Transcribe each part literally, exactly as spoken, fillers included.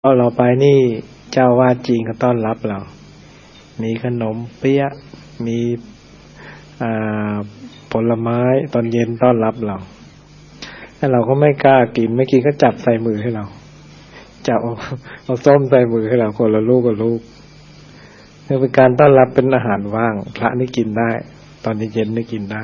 พอเราไปนี่เจ้าวาดจีนก็ต้อนรับเรามีขนมเปี๊ยะมีผลไม้ตอนเย็นต้อนรับเราแต่เราก็ไม่กล้ากินไม่กินก็จับใส่มือให้เราจับเอาเอาส้มใส่มือให้เราคนละลูกกับลูกนี่เป็นการต้อนรับเป็นอาหารว่างพระนี่กินได้ตอนเย็นนี่กินได้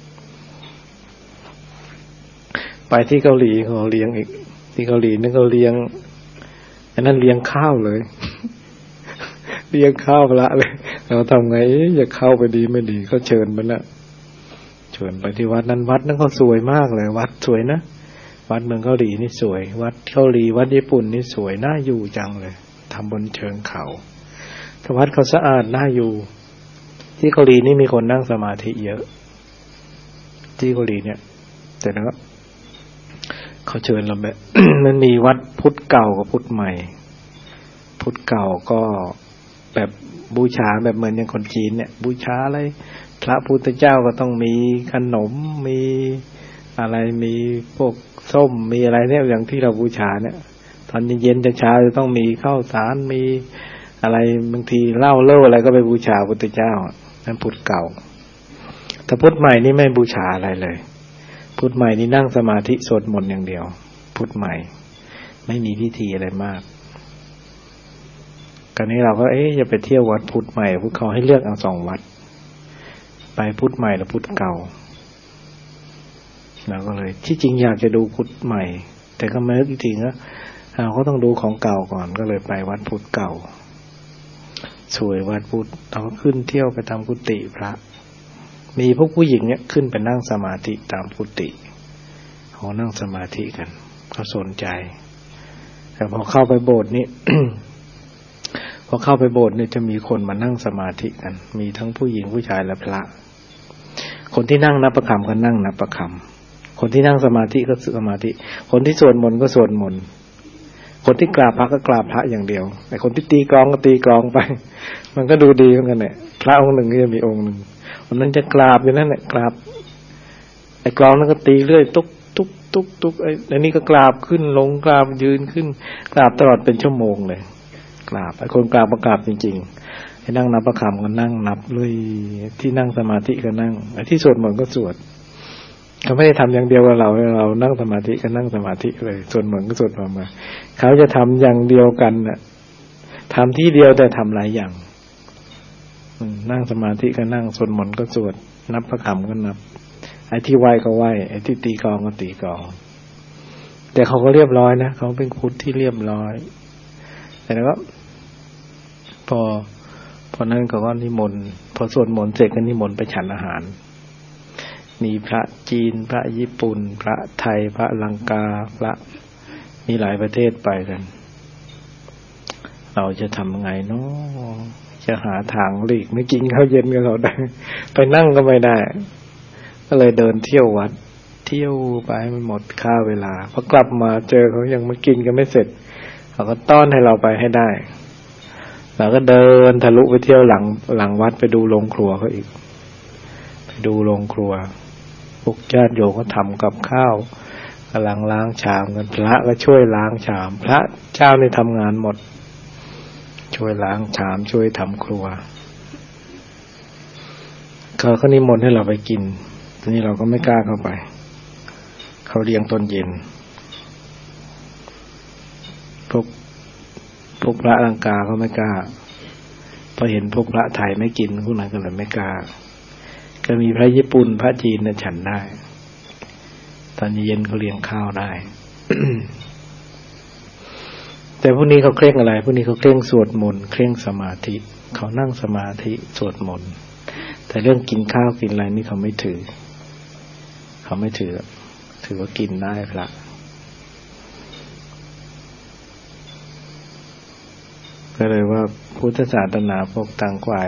ไปที่เกาหลีเขาเลี้ยงอีกที่เกาหลีนี่เขาเลี้ยงอันนั้นเลี้ยงข้าวเลยเลี้ยงข้าวพระเลยเราทำไงจะเข้าไปดีไม่ดีเขาเชิญไปแล้วเชิญไปที่วัดนั้นวัดนั้นเขาสวยมากเลยวัดสวยนะวัดเมืองเกาหลีนี่สวยวัดเกาหลีวัดญี่ปุ่นนี่สวยน่าอยู่จังเลยทำบนเชิงเขาแต่วัดเขาสะอาดน่าอยู่ที่เกาหลีนี่มีคนนั่งสมาธิเยอะที่เกาหลีเนี่ยแต่นะครับเขาเชิญเราแบบ มันมีวัดพุทธเก่ากับพุทธใหม่พุทธเก่าก็แบบบูชาแบบเหมือนอย่างคนจีนเนี่ยบูชาอะไรพระพุทธเจ้าก็ต้องมีขนมมีอะไรมีพวกส้มมีอะไรเนี่ยอย่างที่เราบูชาเนี่ยตอนเย็นๆเช้าจะต้องมีข้าวสารมีอะไรบางทีเหล้าเล่าอะไรก็ไปบูชาพุทธเจ้านั่นพุทธเก่าแต่พุทธใหม่นี่ไม่บูชาอะไรเลยพุทธใหม่นี่นั่งสมาธิสวดมนต์อย่างเดียวพุทธใหม่ไม่มีพิธีอะไรมากคราวนี้เราก็เอ๊ะจะไปเที่ยววัดพุทธใหม่พวกเขาให้เลือกเอาสองวัดไปพุทธใหม่หรือพุทธเก่าเราก็เลยที่จริงอยากจะดูพุทธใหม่แต่ก็ไม่นึกจริงๆนะเราก็ต้องดูของเก่าก่อนก็เลยไปวัดพุทธเก่าสวยวัดพุทธเราก็ขึ้นเที่ยวไปตามกุฏิพระมีพวกผู้หญิงเนี่ยขึ้นไปนั่งสมาธิตามกุฏิเขานั่งสมาธิกันเขาสนใจแต่พอเข้าไปโบสถ์นี่ พอเข้าไปโบสถ์เนี่ยจะมีคนมานั่งสมาธิกันมีทั้งผู้หญิงผู้ชายและพระคนที่นั่งนับประคำก็นั่งนับประคำคนที่นั่งสมาธิก็สมาธิคนที่สวดมนต์ก็สวดมนต์คนที่กราบพระก็กราบพระอย่างเดียวแต่คนที่ตีกลองก็ตีกลองไปมันก็ดูดีเหมือนกันเนี่ยพระองค์หนึ่งก็จะมีองค์หนึ่งคนนั้นจะกราบอยู่นั่นแหละกราบไอ้กลองนั้นก็ตีเรื่อยตุ๊กตุ๊กตุ๊กตุ๊กไอ้อันนี้ก็กราบขึ้นลงกราบยืนขึ้นกราบตลอดเป็นชั่วโมงเลยกราบไอ้คนกราบประกราบจริงๆไอ้นั่งนับประคำก็นั่งนับเลยที่นั่งสมาธิก็นั่งไอ้ที่สวดมนต์ก็สวดเขาไม่ได้ทำอย่างเดียวกับเราเรานั่งสมาธิก็นั่งสมาธิเลยสวดมนต์ก็สวดมาเขาจะทำอย่างเดียวกันน่ะทำที่เดียวแต่ทำหลายอย่างนั่งสมาธิก็นั่งสวดมนต์ก็สวดนับพระคำก็นับไอ้ที่ไหว้ก็ไหว้ไอ้ที่ตีกลองก็ตีกลองแต่เขาก็เรียบร้อยนะเขาเป็นพุทธที่เรียบร้อยแต่แล้วก็พอพอนั้นเขาก็นิมนต์พอสวดมนต์เสร็จก็นิมนต์ไปฉันอาหารมีพระจีนพระญี่ปุ่นพระไทยพระลังกาพระมีหลายประเทศไปกันเราจะทำไงเนาะจะหาทางหลีกไม่กินข้าวเย็นกับเขาได้ไปนั่งก็ไม่ได้ก็เลยเดินเที่ยววัดเที่ยวไปมันหมดค่าเวลาพอกลับมาเจอเขายังมากินกันไม่เสร็จเขาก็ต้อนให้เราไปให้ได้เราก็เดินทะลุไปเที่ยวหลังหลังวัดไปดูโรงครัวเขาอีกไปดูโรงครัวพวกญาติโยมก็ทำกับข้าวกำลังล้างชามกันพระก็ช่วยล้างชามพระเจ้านี่ทำงานหมดช่วยล้างชามช่วยทำครัวเขาก็นิมนต์ให้เราไปกินทีนี้เราก็ไม่กล้าเข้าไปเขาเลี้ยงตอนเย็นพวกพวกพระลังกาเขาไม่กล้าพอเห็นพวกพระไทยไม่กินพวกนั้นก็เลยไม่กล้าก็มีพระญี่ปุ่นพระจีนเนี่ยฉันได้ตอนเย็นเขาเลี้ยงข้าวได้ แต่พวกนี้เขาเคร่งอะไรพวกนี้เขาเคร่งสวดมนต์เคร่งสมาธิเขานั่งสมาธิสวดมนต์แต่เรื่องกินข้าวกินอะไรนี่เขาไม่ถือเขาไม่ถือถือว่ากินได้พระก็เลยว่าพุทธศาสนาพวกต่างฝ่าย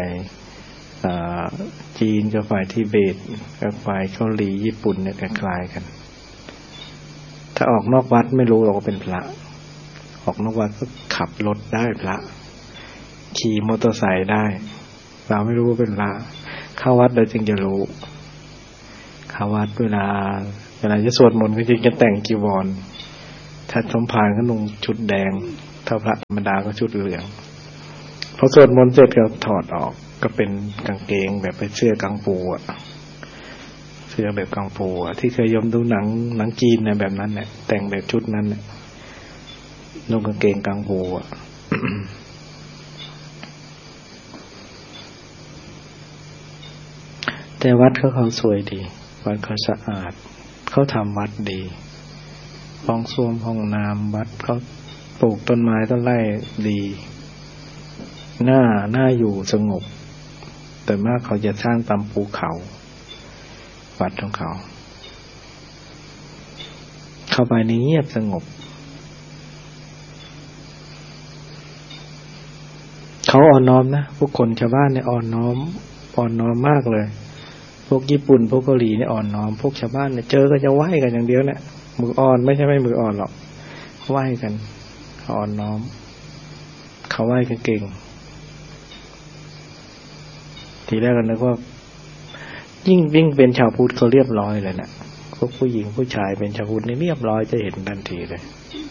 จีนกับฝ่ายทิเบตกับฝ่ายเกาหลีญี่ปุ่นเนี่ยคล้ายกันถ้าออกนอกวัดไม่รู้หรอกว่าเป็นพระออกนอกวัดก็ขับรถได้พระขี่มอเตอร์ไซค์ได้เราไม่รู้ว่าเป็นพระเข้าวัดเราจึงจะรู้เข้าวัดเวลาเวลาจะสวดมนต์ก็จึงจะแต่งจีวรถ้าสมภารก็นุ่งชุดแดงถ้าพระธรรมดาก็ชุดเหลืองพอสวดมนต์เสร็จก็ถอดออกก็เป็นกางเกงแบบเป็นเสื้อกังฟูอ่ะเสื้อแบบกังฟูอ่ะที่เคยยมดูหนังหนังจีนเนี่ยแบบนั้นเนี่ยแต่งแบบชุดนั้นเนี่ยนุ่งกางเกงกังฟูอ่ะ แต่วัดเขาเขาสวยดีวัดเขาสะอาดเขาทำวัดดีห้องส้วมห้องน้ำวัดเขาปลูกต้นไม้ต้นไร่ดีหน้าหน้าอยู่สงบแต่มากเขาจะสร้างตามภูเขาวัดของเขาเข้าไปในเงียบสงบเขาอ่อนน้อมนะพวกคนชาวบ้านเนี่ยอ่อนน้อมอ่อนน้อมมากเลยพวกญี่ปุ่นพวกเกาหลีเนี่ยอ่อนน้อมพวกชาวบ้านเนี่ยเจอก็จะไหว้กันอย่างเดียวเนี่ยมืออ่อนไม่ใช่ไม่มืออ่อนหรอกไหว้กันอ่อนน้อมเขาไหว้กันเก่งทีแรกก็นึกว่ายิ่งวิ่งเป็นชาวพุทธเขาเรียบร้อยเลยนะพวกผู้หญิงผู้ชายเป็นชาวพุทธนี่เรียบร้อยจะเห็นทันทีเลย